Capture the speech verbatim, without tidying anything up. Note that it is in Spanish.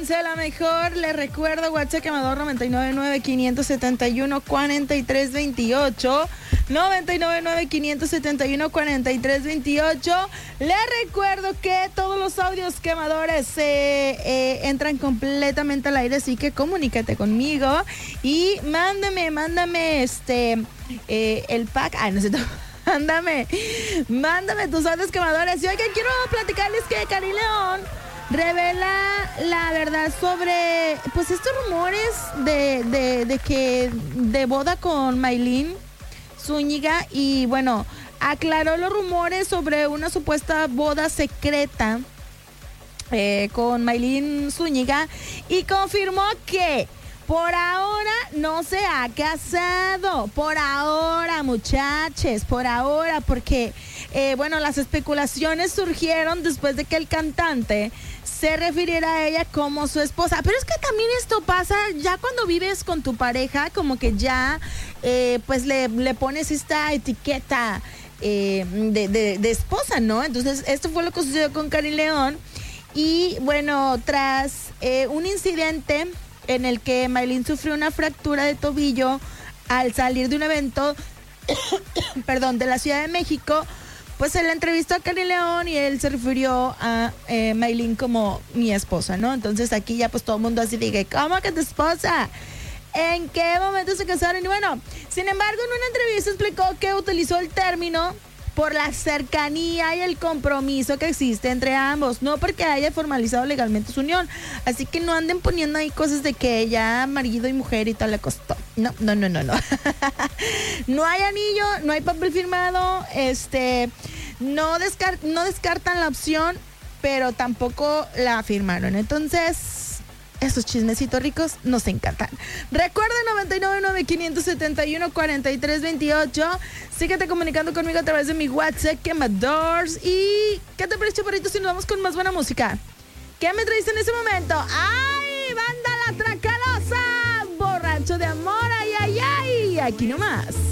once, la mejor. Les recuerdo, WhatsApp quemador noventa y nueve nueve, quinientos setenta y uno, cuarenta y tres veintiocho. noventa y nueve nueve, quinientos setenta y uno, cuarenta y tres veintiocho. Les recuerdo que todos los audios quemadores eh, eh, entran completamente al aire, así que comunícate conmigo y mándame, mándame este eh, el pack. Ah, no sé. Mándame, mándame tus audios quemadores. Y oigan, quiero platicarles que Karim León revela la verdad sobre, pues, estos rumores de, de, de que de boda con Maylin Zúñiga. Y bueno, aclaró los rumores sobre una supuesta boda secreta eh, con Maylin Zúñiga y confirmó que por ahora no se ha casado, por ahora, muchachos, por ahora, porque, eh, bueno, las especulaciones surgieron después de que el cantante se refiriera a ella como su esposa. Pero es que también esto pasa ya cuando vives con tu pareja, como que ya, eh, pues le, le pones esta etiqueta eh, de, de, de esposa, ¿no? Entonces, esto fue lo que sucedió con Karim León. Y, bueno, tras eh, un incidente en el que Maylin sufrió una fractura de tobillo al salir de un evento perdón, de la Ciudad de México, pues se le entrevistó a Karim León y él se refirió a eh, Maylin como mi esposa, ¿no? Entonces aquí ya pues todo el mundo así dije, ¿cómo que tu esposa? ¿En qué momento se casaron? Y bueno, sin embargo, en una entrevista explicó que utilizó el término por la cercanía y el compromiso que existe entre ambos, no porque haya formalizado legalmente su unión. Así que no anden poniendo ahí cosas de que ya marido y mujer y tal le costó. No, no, no, no, no. No hay anillo, no hay papel firmado, este, no, descar- no descartan la opción, pero tampoco la firmaron. Entonces, esos chismecitos ricos nos encantan. Recuerda noventa y nueve nueve, quinientos setenta y uno, cuarenta y tres veintiocho. Síguete comunicando conmigo a través de mi WhatsApp Quemadores. ¿Y qué te parece, chaparrito, si nos vamos con más buena música? ¿Qué me traes en ese momento? ¡Ay, banda la Tracalosa! Borracho de amor, ay, ay, ay. Aquí nomás.